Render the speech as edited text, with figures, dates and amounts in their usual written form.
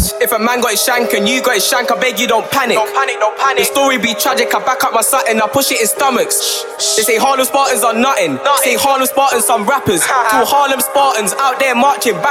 If a man got his shank and you got his shank, I beg you don't panic. Don't panic, don't panic. The story be tragic, I back up my satin, I push it in stomachs. They say Harlem Spartans are nothing. Say Harlem Spartans some rappers. Two Harlem Spartans out there marching back